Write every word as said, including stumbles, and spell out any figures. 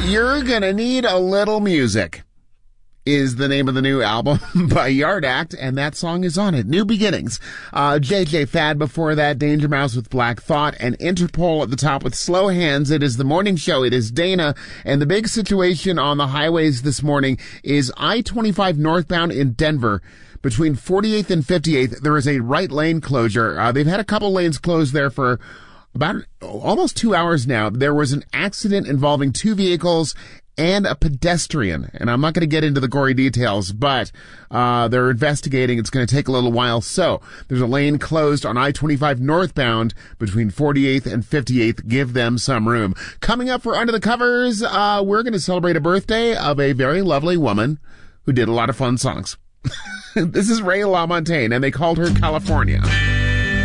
You're Gonna Need a Little Music is the name of the new album by Yard Act, and that song is on it. New Beginnings. Uh, J J Fad before that, Danger Mouse with Black Thought, and Interpol at the top with Slow Hands. It is the morning show. It is Dana, and the big situation on the highways this morning is I twenty-five northbound in Denver. Between forty-eighth and fifty-eighth, there is a right lane closure. Uh, they've had a couple lanes closed there for about almost two hours now. There was an accident involving two vehicles and a pedestrian. And I'm not going to get into the gory details, but uh they're investigating. It's going to take a little while. So there's a lane closed on I twenty-five northbound between forty-eighth and fifty-eighth. Give them some room. Coming up for Under the Covers, uh we're going to celebrate a birthday of a very lovely woman who did a lot of fun songs. This is Ray LaMontagne, and they called her California.